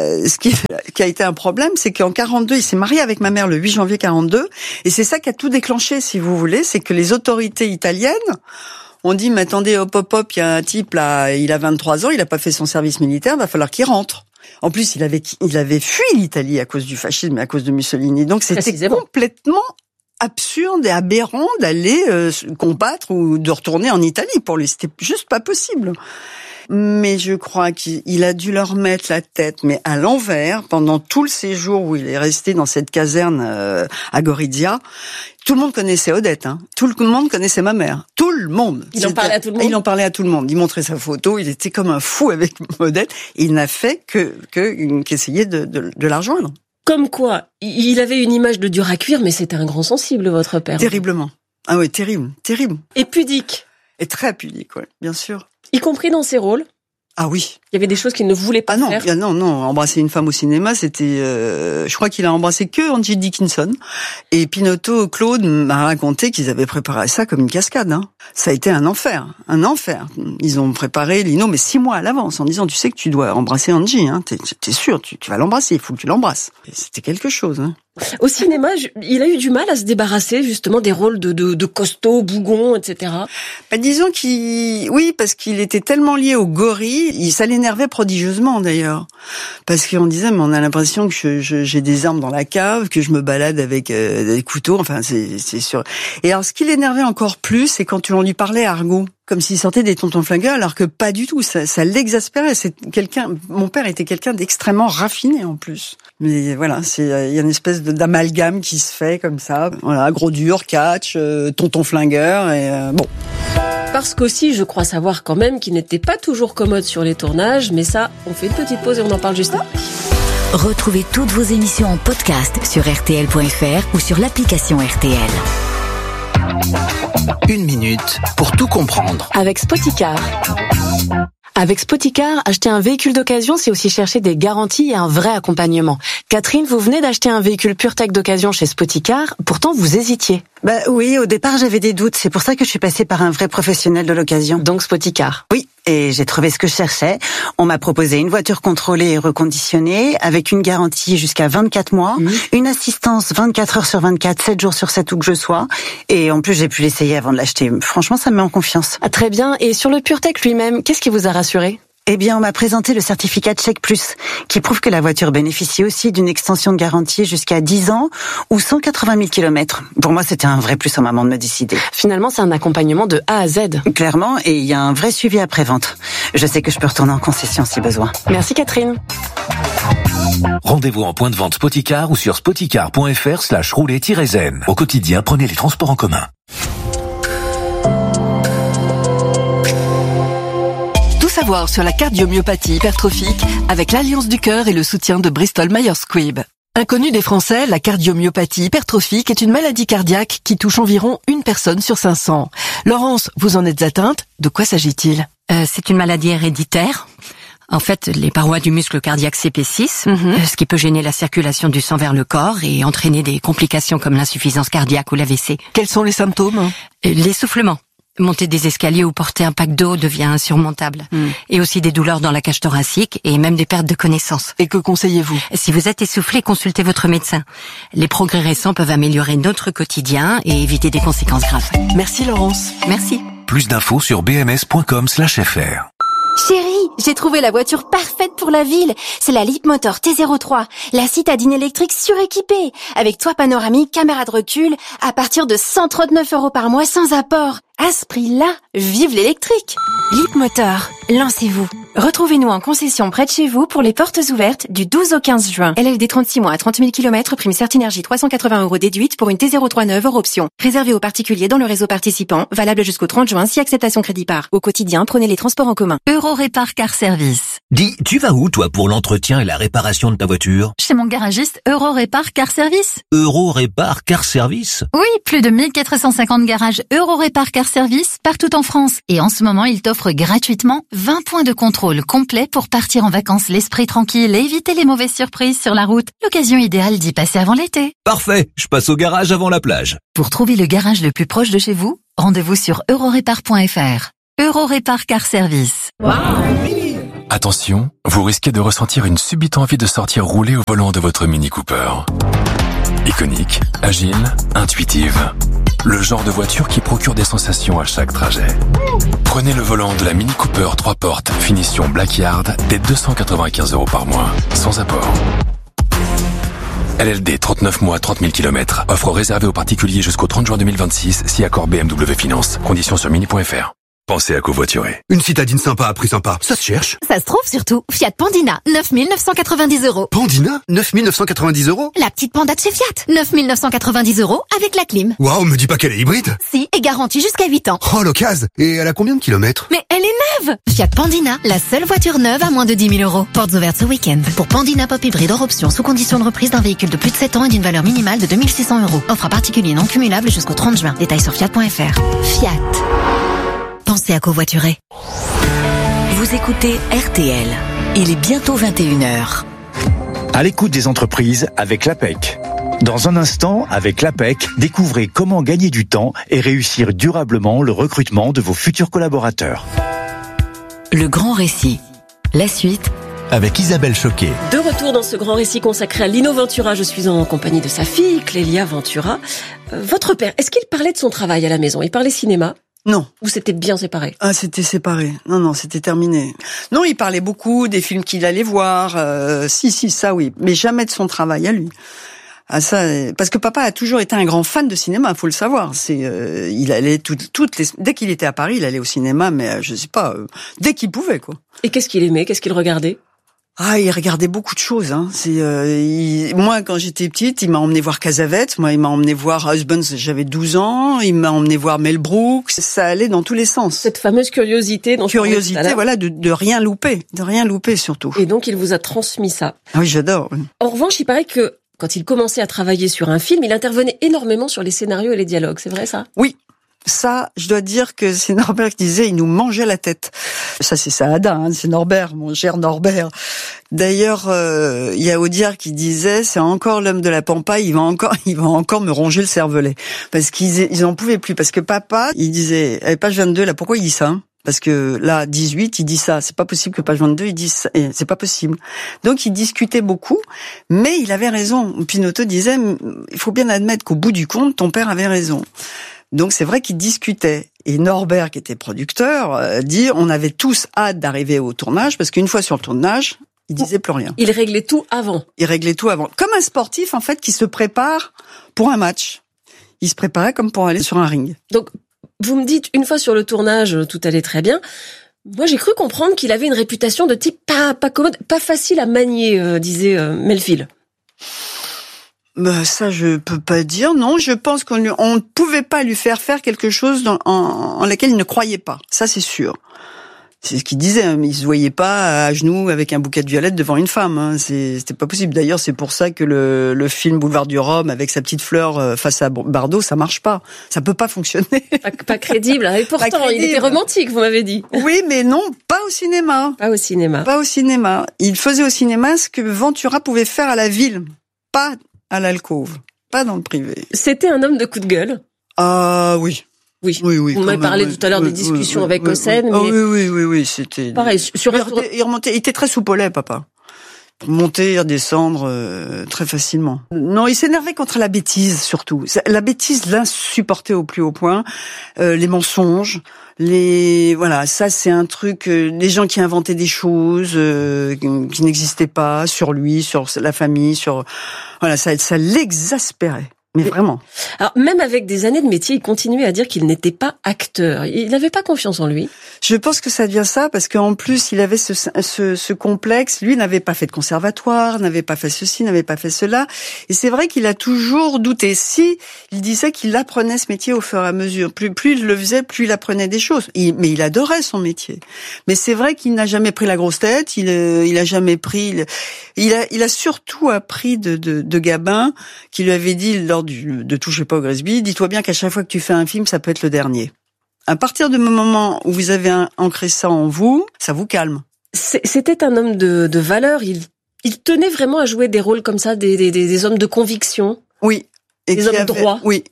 a été un problème, c'est qu'en 42, il s'est marié avec ma mère le 8 janvier 42, et c'est ça qui a tout déclenché, si vous voulez, c'est que les autorités italiennes ont dit, mais attendez, hop, il y a un type là, il a 23 ans, il a pas fait son service militaire, va falloir qu'il rentre. En plus, il avait fui l'Italie à cause du fascisme et à cause de Mussolini, donc c'était complètement absurde et aberrant d'aller combattre ou de retourner en Italie pour lui. C'était juste pas possible. Mais je crois qu'il a dû leur mettre la tête, mais à l'envers, pendant tout le séjour où il est resté dans cette caserne à Gorizia. Tout le monde connaissait Odette, hein. Tout le monde connaissait ma mère. Tout le monde. Il en parlait à tout le monde. Il en parlait à tout le monde. Il montrait sa photo. Il était comme un fou avec Odette. Il n'a fait qu'essayer de la rejoindre. Comme quoi, il avait une image de dur à cuire, mais c'était un grand sensible, votre père. Terriblement. Ah oui, terrible. Et pudique. Et très pudique, oui, bien sûr. Y compris dans ses rôles. Ah oui. Il y avait des choses qu'il ne voulait pas faire. Non. Embrasser une femme au cinéma, c'était... je crois qu'il a embrassé que Angie Dickinson. Et Pinotto, Claude m'a raconté qu'ils avaient préparé ça comme une cascade. Hein. Ça a été un enfer. Ils ont préparé Lino, mais 6 mois à l'avance, en disant, tu sais que tu dois embrasser Angie. Hein. T'es sûr, tu vas l'embrasser, il faut que tu l'embrasses. Et c'était quelque chose. Hein. Au cinéma, il a eu du mal à se débarrasser justement des rôles de costaud, bougon, etc. Disons oui, parce qu'il était tellement lié au gorille, ça l'énervait prodigieusement d'ailleurs. Parce qu'on disait, mais on a l'impression que j'ai des armes dans la cave, que je me balade avec des couteaux, enfin c'est sûr. Et alors ce qui l'énervait encore plus, c'est quand on lui parlait argot. Comme s'il sortait des tontons flingueurs, alors que pas du tout. Ça l'exaspérait. Mon père était quelqu'un d'extrêmement raffiné en plus. Mais voilà, il y a une espèce d'amalgame qui se fait comme ça. Voilà, gros dur, catch, tonton flingueur et bon. Parce qu'aussi, je crois savoir quand même qu'il n'était pas toujours commode sur les tournages, mais ça, on fait une petite pause et on en parle juste après. Retrouvez toutes vos émissions en podcast sur rtl.fr ou sur l'application RTL. 1 minute pour tout comprendre. Avec Spoticar. Avec Spoticar, acheter un véhicule d'occasion, c'est aussi chercher des garanties et un vrai accompagnement. Catherine, vous venez d'acheter un véhicule PureTech d'occasion chez Spoticar, pourtant vous hésitiez. Oui, au départ j'avais des doutes, c'est pour ça que je suis passée par un vrai professionnel de l'occasion. Donc Spoticar. Oui, et j'ai trouvé ce que je cherchais. On m'a proposé une voiture contrôlée et reconditionnée, avec une garantie jusqu'à 24 mois, une assistance 24 heures sur 24, 7 jours sur 7 où que je sois, et en plus j'ai pu l'essayer avant de l'acheter. Franchement, ça me met en confiance. Ah, très bien, et sur le PureTech lui-même, qu'est-ce qui vous a rassuré ? Eh bien, on m'a présenté le certificat Check Plus, qui prouve que la voiture bénéficie aussi d'une extension de garantie jusqu'à 10 ans ou 180 000 km. Pour moi, c'était un vrai plus au moment de me décider. Finalement, c'est un accompagnement de A à Z. Clairement, et il y a un vrai suivi après-vente. Je sais que je peux retourner en concession si besoin. Merci Catherine. Rendez-vous en point de vente Spoticar ou sur spoticar.fr/rouler-zen. Au quotidien, prenez les transports en commun. Savoir sur la cardiomyopathie hypertrophique avec l'Alliance du Cœur et le soutien de Bristol Myers Squibb. Inconnue des Français, la cardiomyopathie hypertrophique est une maladie cardiaque qui touche environ 1 personne sur 500. Laurence, vous en êtes atteinte? De quoi s'agit-il? C'est une maladie héréditaire. En fait, les parois du muscle cardiaque s'épaississent, ce qui peut gêner la circulation du sang vers le corps et entraîner des complications comme l'insuffisance cardiaque ou l'AVC. Quels sont les symptômes? L'essoufflement. Monter des escaliers ou porter un pack d'eau devient insurmontable. Et aussi des douleurs dans la cage thoracique et même des pertes de connaissance. Et que conseillez-vous? Si vous êtes essoufflé, consultez votre médecin. Les progrès récents peuvent améliorer notre quotidien et éviter des conséquences graves. Merci Laurence. Merci. Plus d'infos sur bms.com/fr. Chérie, j'ai trouvé la voiture parfaite pour la ville. C'est la Leapmotor T03, la citadine électrique suréquipée, avec toit panoramique, caméra de recul, à partir de 139 € par mois sans apport. À ce prix-là, vive l'électrique! Leapmotor, lancez-vous. Retrouvez-nous en concession près de chez vous pour les portes ouvertes du 12 au 15 juin. LLD 36 mois à 30 000 km, prime Certinergie 380 € déduite pour une T03 neuve hors option. Réservé aux particuliers dans le réseau participant, valable jusqu'au 30 juin si acceptation crédit par. Au quotidien, prenez les transports en commun. Eurorépar Car Service. Dis, tu vas où toi pour l'entretien et la réparation de ta voiture? Chez mon garagiste Eurorépar Car Service. Eurorépar Car Service? Oui, plus de 1450 garages Eurorépar Car Service partout en France. Et en ce moment, il t'offre gratuitement 20 points de contrôle complets pour partir en vacances l'esprit tranquille et éviter les mauvaises surprises sur la route. L'occasion idéale d'y passer avant l'été. Parfait, je passe au garage avant la plage. Pour trouver le garage le plus proche de chez vous, rendez-vous sur eurorépar.fr. Eurorépar Car Service. Attention, vous risquez de ressentir une subite envie de sortir rouler au volant de votre Mini Cooper. Iconique, agile, intuitive. Le genre de voiture qui procure des sensations à chaque trajet. Prenez le volant de la Mini Cooper 3 portes, finition Blackyard, dès 295 € par mois, sans apport. LLD 39 mois, 30 000 km. Offre réservée aux particuliers jusqu'au 30 juin 2026, si accord BMW Finance. Conditions sur mini.fr. Pensez à covoiturer. Une citadine sympa à prix sympa, ça se cherche. Ça se trouve surtout. Fiat Pandina, 9 990 €. Pandina, 9 990 €. La petite panda de chez Fiat, 9 990 € avec la clim. Waouh, me dis pas qu'elle est hybride. Si, et garantie jusqu'à 8 ans. Oh, l'occasion. Et elle a combien de kilomètres? Mais elle est neuve. Fiat Pandina, la seule voiture neuve à moins de 10 000 €. Portes ouvertes ce week-end. Pour Pandina Pop hybride hors option, sous condition de reprise d'un véhicule de plus de 7 ans et d'une valeur minimale de 2 600 €. Offre à particulier non cumulable jusqu'au 30 juin. Détails sur fiat.fr. Fiat. Pensez à covoiturer. Vous écoutez RTL. Il est bientôt 21h. À l'écoute des entreprises avec l'APEC. Dans un instant, avec l'APEC, découvrez comment gagner du temps et réussir durablement le recrutement de vos futurs collaborateurs. Le grand récit. La suite avec Isabelle Choquet. De retour dans ce grand récit consacré à Lino Ventura, je suis en compagnie de sa fille, Clélia Ventura. Votre père, est-ce qu'il parlait de son travail à la maison? Il parlait cinéma? Non. Ou c'était bien séparé? Ah, c'était séparé. Non, c'était terminé. Non, il parlait beaucoup des films qu'il allait voir. Si, ça oui. Mais jamais de son travail à lui. Ah, ça, parce que papa a toujours été un grand fan de cinéma, faut le savoir. Il allait dès qu'il était à Paris, il allait au cinéma, mais je sais pas, dès qu'il pouvait, quoi. Et qu'est-ce qu'il aimait? Qu'est-ce qu'il regardait? Ah, il regardait beaucoup de choses. Hein. Moi, quand j'étais petite, il m'a emmené voir Casavette. Moi, il m'a emmené voir Husbands. J'avais 12 ans. Il m'a emmené voir Mel Brooks. Ça allait dans tous les sens. Cette fameuse curiosité, voilà, de rien louper surtout. Et donc, il vous a transmis ça. Ah oui, j'adore. Oui. En revanche, il paraît que quand il commençait à travailler sur un film, il intervenait énormément sur les scénarios et les dialogues. C'est vrai, ça? Oui. Ça, je dois dire que c'est Norbert qui disait, il nous mangeait la tête. Ça, c'est Saada, hein, c'est Norbert, mon cher Norbert. D'ailleurs, il y a Audiard qui disait, c'est encore l'homme de la pampa, il va encore me ronger le cervelet. Parce qu'ils en pouvaient plus. Parce que papa, il disait, page 22, là, pourquoi il dit ça, hein? Parce que là, 18, il dit ça. C'est pas possible que page 22, il dise ça. C'est pas possible. Donc, il discutait beaucoup, mais il avait raison. Pinotto disait, il faut bien admettre qu'au bout du compte, ton père avait raison. Donc c'est vrai qu'ils discutaient. Et Norbert, qui était producteur, dit on avait tous hâte d'arriver au tournage, parce qu'une fois sur le tournage, il disait plus rien. Il réglait tout avant. Comme un sportif, en fait, qui se prépare pour un match. Il se préparait comme pour aller sur un ring. Donc, vous me dites, une fois sur le tournage, tout allait très bien. Moi, j'ai cru comprendre qu'il avait une réputation de type pas commode, pas facile à manier, disait Melville. Ça, je peux pas dire. Non, je pense qu'on ne pouvait pas lui faire quelque chose en laquelle il ne croyait pas. Ça, c'est sûr. C'est ce qu'il disait. Hein. Il se voyait pas à genoux avec un bouquet de violettes devant une femme. Hein. C'était pas possible. D'ailleurs, c'est pour ça que le film Boulevard du Rhum avec sa petite fleur face à Bardot, ça marche pas. Ça peut pas fonctionner. Pas crédible. Et pourtant, il était romantique, vous m'avez dit. Oui, mais non, pas au cinéma. Pas au cinéma. Il faisait au cinéma ce que Ventura pouvait faire à la ville, pas à l'alcôve, pas dans le privé. C'était un homme de coup de gueule. Ah oui. Oui. Vous m'avez parlé tout à l'heure des discussions avec Hossein. Oui, c'était... Pareil, il remontait, il était très soupe au lait, papa. Pour monter, redescendre très facilement. Non, il s'énervait contre la bêtise, surtout. La bêtise l'insupportait au plus haut point. Les mensonges, voilà, ça c'est un truc. Les gens qui inventaient des choses qui n'existaient pas sur lui, sur la famille, voilà, ça l'exaspérait. Mais vraiment. Alors, même avec des années de métier, il continuait à dire qu'il n'était pas acteur. Il n'avait pas confiance en lui. Je pense que ça devient ça, parce qu'en plus, il avait ce complexe. Lui n'avait pas fait de conservatoire, n'avait pas fait ceci, n'avait pas fait cela. Et c'est vrai qu'il a toujours douté. Si, il disait qu'il apprenait ce métier au fur et à mesure. Plus il le faisait, plus il apprenait des choses. Mais il adorait son métier. Mais c'est vrai qu'il n'a jamais pris la grosse tête. Il a jamais pris, il a surtout appris de Gabin, qui lui avait dit lors de Touchez pas au Gresby, dis-toi bien qu'à chaque fois que tu fais un film, ça peut être le dernier. À partir du moment où vous avez ancré ça en vous, ça vous calme. C'était un homme de valeur. Il tenait vraiment à jouer des rôles comme ça, des hommes de conviction. Oui. Et des hommes droits. Oui.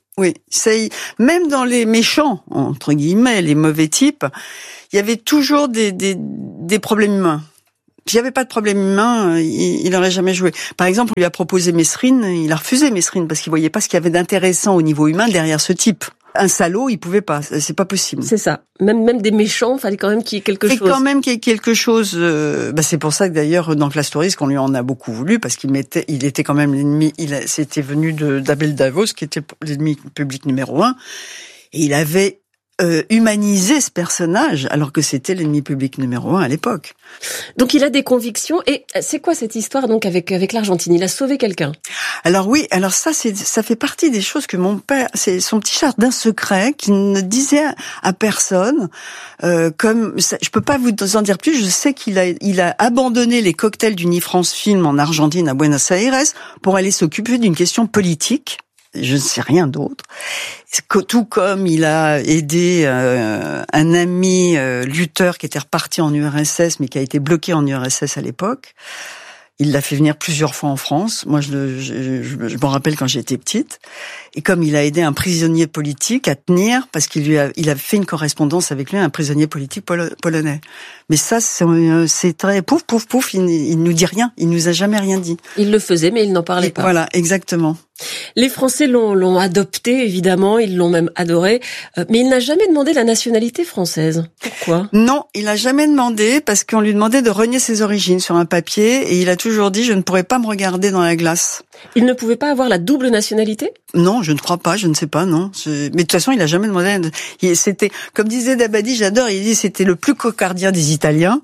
Même dans les méchants, entre guillemets, les mauvais types, il y avait toujours des problèmes humains. S'il n'y avait pas de problème humain, il n'aurait jamais joué. Par exemple, on lui a proposé Mesrine, il a refusé Mesrine parce qu'il voyait pas ce qu'il y avait d'intéressant au niveau humain derrière ce type. Un salaud, il pouvait pas, c'est pas possible. C'est ça. Même des méchants, fallait quand même qu'il y ait quelque chose. Et quand même qu'il y ait quelque chose. C'est pour ça que d'ailleurs dans Classe Touriste, qu'on lui en a beaucoup voulu, parce il était quand même l'ennemi. C'était venu d'Abel Davos, qui était l'ennemi public numéro 1, et il avait humaniser ce personnage alors que c'était l'ennemi public numéro 1 à l'époque. Donc il a des convictions. Et c'est quoi cette histoire donc avec l'Argentine? Il a sauvé quelqu'un. Alors oui, ça fait partie des choses que mon père, c'est son petit jardin secret qu'il ne disait à personne. Comme ça, je peux pas vous en dire plus. Je sais qu'il a abandonné les cocktails d'Unifrance Film en Argentine à Buenos Aires pour aller s'occuper d'une question politique. Je ne sais rien d'autre. Tout comme il a aidé un ami lutteur qui était reparti en URSS mais qui a été bloqué en URSS à l'époque. Il l'a fait venir plusieurs fois en France. Moi, je m'en rappelle quand j'étais petite. Et comme il a aidé un prisonnier politique à tenir, parce qu'il a fait une correspondance avec lui, un prisonnier politique polonais. Mais ça, c'est très pouf. Il nous dit rien. Il nous a jamais rien dit. Il le faisait, mais il n'en parlait pas. Voilà, exactement. Les Français l'ont adopté, évidemment. Ils l'ont même adoré. Mais il n'a jamais demandé la nationalité française. Pourquoi? Non, il n'a jamais demandé parce qu'on lui demandait de renier ses origines sur un papier et il a toujours dit « je ne pourrais pas me regarder dans la glace ». Il ne pouvait pas avoir la double nationalité? Non, je ne crois pas, je ne sais pas, non. Mais de toute façon, il a jamais demandé. C'était, comme disait Dabadi, j'adore, il dit c'était le plus cocardien des Italiens.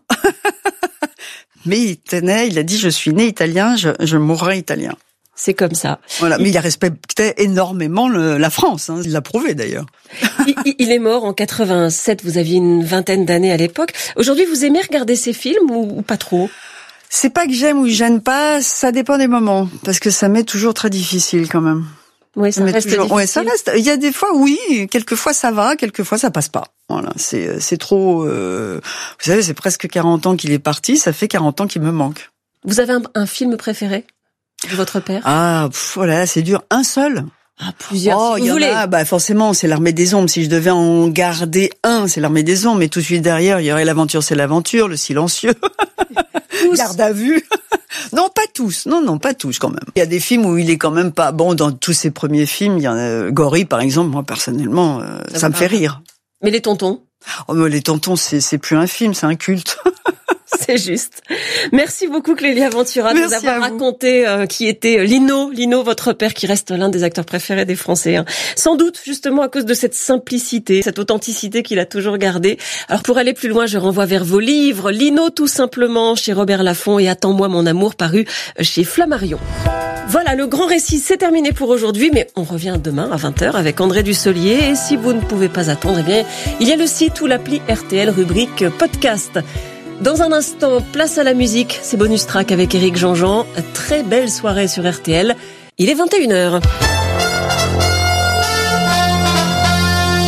Mais il a dit je suis né italien, je mourrai italien. C'est comme ça. Voilà, mais il respectait énormément la France, il l'a prouvé d'ailleurs. Il est mort en 87, vous aviez une vingtaine d'années à l'époque. Aujourd'hui, vous aimez regarder ces films ou pas trop? C'est pas que j'aime ou j'aime pas, ça dépend des moments, parce que ça m'est toujours très difficile quand même. Oui, ça reste difficile. Ouais, ça reste. Il y a des fois, oui, quelquefois ça va, quelquefois ça passe pas. Voilà, c'est trop. Vous savez, c'est presque 40 ans qu'il est parti, ça fait 40 ans qu'il me manque. Vous avez un film préféré de votre père? Ah, voilà, c'est dur. Un seul. Ah, plusieurs. Oh, il y en a, forcément, c'est l'Armée des Ombres. Si je devais en garder un, c'est l'Armée des Ombres. Mais tout de suite derrière, il y aurait L'Aventure, c'est l'aventure, Le Silencieux. Garde à vue. Non, pas tous. Non, pas tous quand même. Il y a des films où il est quand même pas bon. Dans tous ses premiers films, il y en a Gorille, par exemple. Moi, personnellement, ça me fait rire. Mais les Tontons? Oh, mais les Tontons, c'est plus un film, c'est un culte. C'est juste. Merci beaucoup Clélia Ventura de nous avoir raconté qui était Lino, votre père, qui reste l'un des acteurs préférés des Français. Sans doute justement à cause de cette simplicité, cette authenticité qu'il a toujours gardée. Alors pour aller plus loin, je renvoie vers vos livres. Lino tout simplement chez Robert Laffont et Attends-moi mon amour paru chez Flammarion. Voilà, le grand récit, c'est terminé pour aujourd'hui, mais on revient demain à 20h avec André Dussolier. Et si vous ne pouvez pas attendre, eh bien, il y a le site ou l'appli RTL, rubrique podcast. Dans un instant, place à la musique, c'est Bonus Track avec Éric Jean-Jean. Très belle soirée sur RTL. Il est 21h.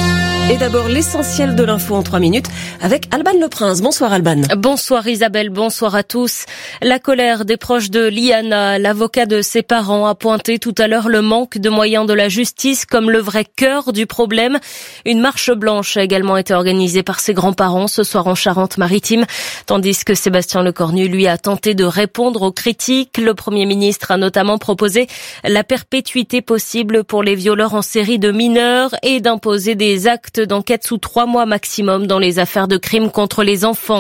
Et d'abord, l'essentiel de l'info en 3 minutes avec Alban Le Prince. Bonsoir Alban. Bonsoir Isabelle, bonsoir à tous. La colère des proches de Liana, l'avocat de ses parents, a pointé tout à l'heure le manque de moyens de la justice comme le vrai cœur du problème. Une marche blanche a également été organisée par ses grands-parents ce soir en Charente-Maritime, tandis que Sébastien Lecornu, lui, a tenté de répondre aux critiques. Le Premier ministre a notamment proposé la perpétuité possible pour les violeurs en série de mineurs et d'imposer des actes d'enquête sous 3 mois maximum dans les affaires de crimes contre les enfants.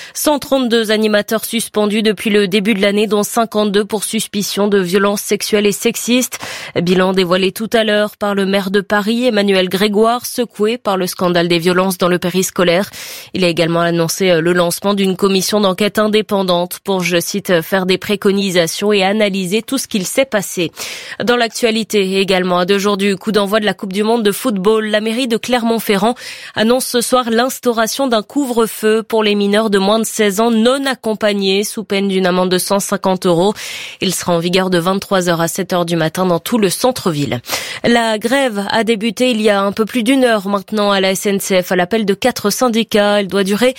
132 animateurs suspendus depuis le début de l'année, dont 52 pour suspicion de violences sexuelles et sexistes. Bilan dévoilé tout à l'heure par le maire de Paris, Emmanuel Grégoire, secoué par le scandale des violences dans le périscolaire. Il a également annoncé le lancement d'une commission d'enquête indépendante pour, je cite, faire des préconisations et analyser tout ce qu'il s'est passé. Dans l'actualité également, à 2 jours du coup d'envoi de la Coupe du Monde de football, la mairie de Clermont-Ferrand annonce ce soir l'instauration d'un couvre-feu pour les mineurs de moins de 16 ans non accompagnés sous peine d'une amende de 150 €. Il sera en vigueur de 23h à 7h du matin dans tout le centre-ville. La grève a débuté il y a un peu plus d'1 heure maintenant à la SNCF à l'appel de 4 syndicats. Elle doit durer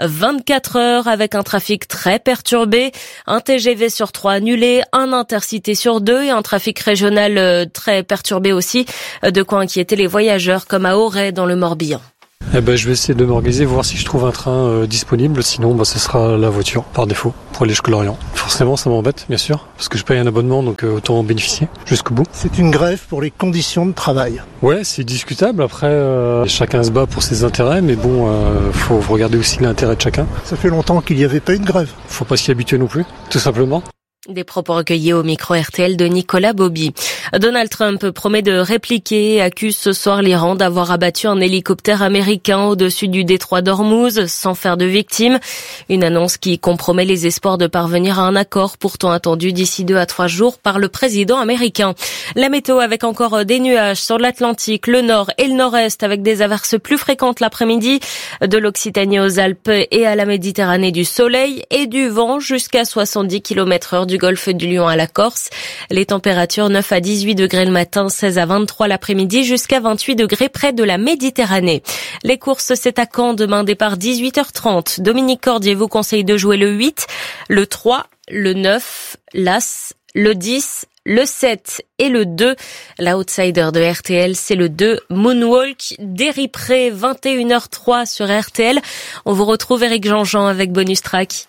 24 heures avec un trafic très perturbé, un TGV sur 3 annulé, un Intercité sur 2 et un trafic régional très perturbé aussi, de quoi inquiéter les voyageurs comme à Auray dans le Morbihan. Je vais essayer de m'organiser, voir si je trouve un train disponible. Sinon, ce sera la voiture, par défaut, pour aller jusqu'à Lorient. Forcément, ça m'embête, bien sûr, parce que je paye un abonnement, donc autant en bénéficier jusqu'au bout. C'est une grève pour les conditions de travail. Ouais, c'est discutable. Après, chacun se bat pour ses intérêts, mais bon, faut regarder aussi l'intérêt de chacun. Ça fait longtemps qu'il n'y avait pas eu de grève. Faut pas s'y habituer non plus, tout simplement. Des propos recueillis au micro RTL de Nicolas Bobby. Donald Trump promet de répliquer et accuse ce soir l'Iran d'avoir abattu un hélicoptère américain au-dessus du détroit d'Ormuz sans faire de victimes. Une annonce qui compromet les espoirs de parvenir à un accord pourtant attendu d'ici 2 à 3 jours par le président américain. La météo avec encore des nuages sur l'Atlantique, le nord et le nord-est avec des averses plus fréquentes l'après-midi. De l'Occitanie aux Alpes et à la Méditerranée, du soleil et du vent jusqu'à 70 km/h du golfe du Lion à la Corse. Les températures 9 à 18 degrés le matin, 16 à 23 l'après-midi, jusqu'à 28 degrés près de la Méditerranée. Les courses, c'est à Caen, demain départ 18h30. Dominique Cordier vous conseille de jouer le 8, le 3, le 9, l'As, le 10, le 7 et le 2. L'outsider de RTL, c'est le 2, Moonwalk, d'Éripré, 21h03 sur RTL. On vous retrouve Éric Jean-Jean avec Bonus Track.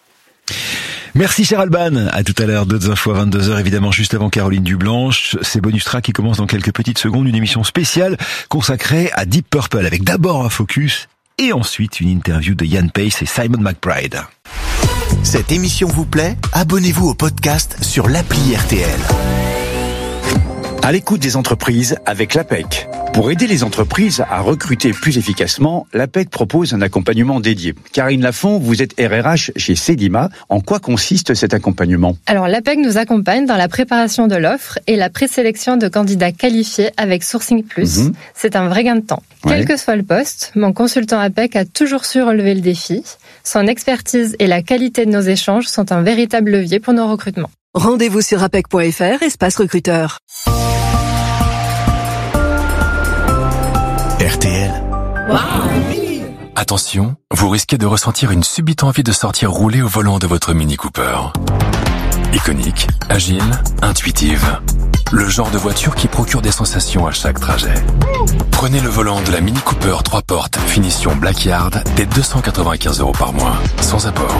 Merci cher Alban, à tout à l'heure, d'autres infos à 22h évidemment juste avant Caroline Dublanche. C'est Bonus Track qui commence dans quelques petites secondes, une émission spéciale consacrée à Deep Purple avec d'abord un focus et ensuite une interview de Ian Pace et Simon McBride. Cette émission vous plaît ? Abonnez-vous au podcast sur l'appli RTL. À l'écoute des entreprises avec l'APEC. Pour aider les entreprises à recruter plus efficacement, l'APEC propose un accompagnement dédié. Karine Lafont, vous êtes RRH chez Sedima. En quoi consiste cet accompagnement ? Alors l'APEC nous accompagne dans la préparation de l'offre et la présélection de candidats qualifiés avec Sourcing Plus. C'est un vrai gain de temps. Quel que soit le poste, mon consultant APEC a toujours su relever le défi. Son expertise et la qualité de nos échanges sont un véritable levier pour nos recrutements. Rendez-vous sur apec.fr, espace recruteur. RTL. Attention, vous risquez de ressentir une subite envie de sortir rouler au volant de votre Mini Cooper. Iconique, agile, intuitive. Le genre de voiture qui procure des sensations à chaque trajet. Prenez le volant de la Mini Cooper 3 portes, finition Blackyard, dès 295 € par mois, sans apport.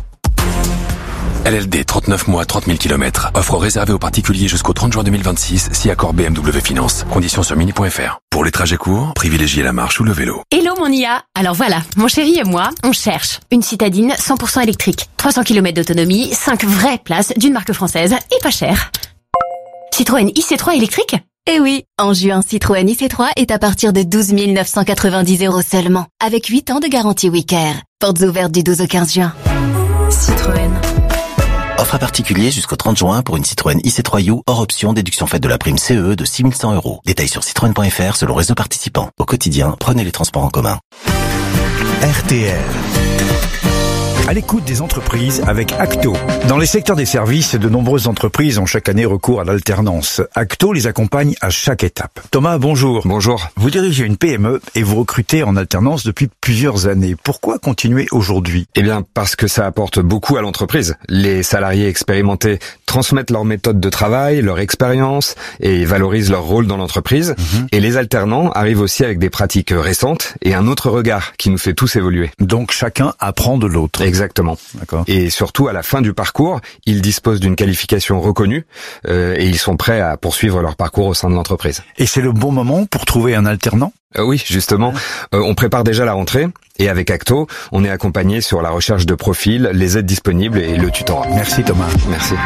LLD 39 mois, 30 000 km. Offre réservée aux particuliers jusqu'au 30 juin 2026, si accord BMW Finance. Conditions sur mini.fr. Pour les trajets courts, privilégiez la marche ou le vélo. Hello mon IA. Alors voilà, mon chéri et moi, on cherche une citadine 100% électrique. 300 km d'autonomie, 5 vraies places d'une marque française et pas cher. Citroën IC3 électrique ? Eh oui, en juin, Citroën IC3 est à partir de 12 990 € seulement, avec 8 ans de garantie Wicare. Portes ouvertes du 12 au 15 juin. Citroën. Offre à particulier jusqu'au 30 juin pour une Citroën IC3U hors option, déduction faite de la prime CE de 6 100 €. Détails sur citroën.fr selon réseau participant. Au quotidien, prenez les transports en commun. RTL. À l'écoute des entreprises avec Acto. Dans les secteurs des services, de nombreuses entreprises ont chaque année recours à l'alternance. Acto les accompagne à chaque étape. Thomas, bonjour. Bonjour. Vous dirigez une PME et vous recrutez en alternance depuis plusieurs années. Pourquoi continuer aujourd'hui? Eh bien, parce que ça apporte beaucoup à l'entreprise. Les salariés expérimentés transmettent leur méthode de travail, leur expérience et valorisent leur rôle dans l'entreprise. Et les alternants arrivent aussi avec des pratiques récentes et un autre regard qui nous fait tous évoluer. Donc chacun apprend de l'autre. Exactement. D'accord. Et surtout, à la fin du parcours, ils disposent d'une qualification reconnue et ils sont prêts à poursuivre leur parcours au sein de l'entreprise. Et c'est le bon moment pour trouver un alternant? Oui, justement. On prépare déjà la rentrée et avec Acto, on est accompagné sur la recherche de profils, les aides disponibles et le tutorat. Merci Thomas. Merci.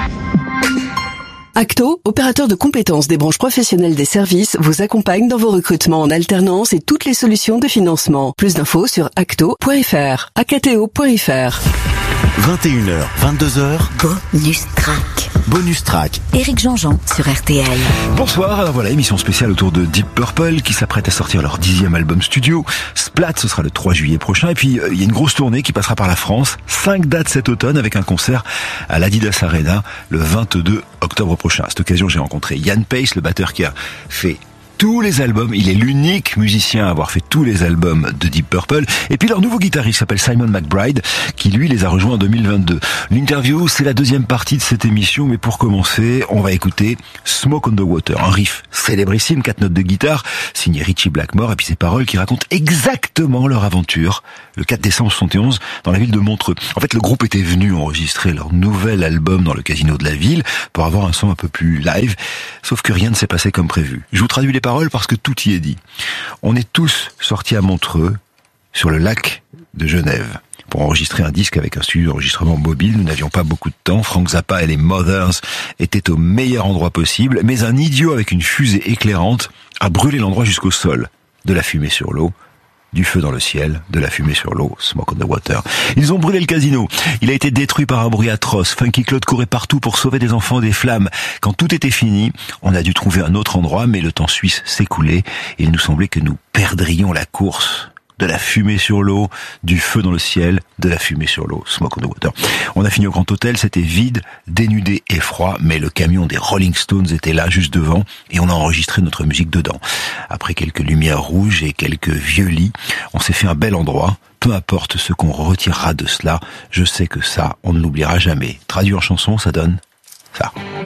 Acto, opérateur de compétences des branches professionnelles des services, vous accompagne dans vos recrutements en alternance et toutes les solutions de financement. Plus d'infos sur acto.fr, acto.fr. 21h, 22h. Bonus Track. Bonus Track. Éric Jean-Jean sur RTL. Bonsoir, alors voilà, émission spéciale autour de Deep Purple qui s'apprête à sortir leur 10e album studio. Splat, ce sera le 3 juillet prochain. Et puis, il y a une grosse tournée qui passera par la France. 5 dates cet automne avec un concert à l'Adidas Arena le 22 octobre prochain. À cette occasion, j'ai rencontré Ian Paice, le batteur qui a fait tous les albums. Il est l'unique musicien à avoir fait tous les albums de Deep Purple. Et puis leur nouveau guitariste s'appelle Simon McBride, qui lui les a rejoints en 2022. L'interview, c'est la deuxième partie de cette émission, mais pour commencer, on va écouter Smoke on the Water, un riff célébrissime, 4 notes de guitare, signé Ritchie Blackmore, et puis ses paroles qui racontent exactement leur aventure le 4 décembre 71 dans la ville de Montreux. En fait, le groupe était venu enregistrer leur nouvel album dans le casino de la ville pour avoir un son un peu plus live, sauf que rien ne s'est passé comme prévu. Je vous traduis les paroles parce que tout y est dit. On est tous sortis à Montreux, sur le lac de Genève, pour enregistrer un disque avec un studio d'enregistrement mobile. Nous n'avions pas beaucoup de temps. Frank Zappa et les Mothers étaient au meilleur endroit possible, mais un idiot avec une fusée éclairante a brûlé l'endroit jusqu'au sol. De la fumée sur l'eau, du feu dans le ciel, de la fumée sur l'eau, smoke on the water. Ils ont brûlé le casino. Il a été détruit par un bruit atroce. Funky Claude courait partout pour sauver des enfants des flammes. Quand tout était fini, on a dû trouver un autre endroit, mais le temps suisse s'écoulait. Il nous semblait que nous perdrions la course. De la fumée sur l'eau, du feu dans le ciel, de la fumée sur l'eau, smoke on the water. On a fini au Grand Hôtel, c'était vide, dénudé et froid, mais le camion des Rolling Stones était là, juste devant, et on a enregistré notre musique dedans. Après quelques lumières rouges et quelques vieux lits, on s'est fait un bel endroit. Peu importe ce qu'on retirera de cela, je sais que ça, on ne l'oubliera jamais. Traduit en chanson, ça donne ça.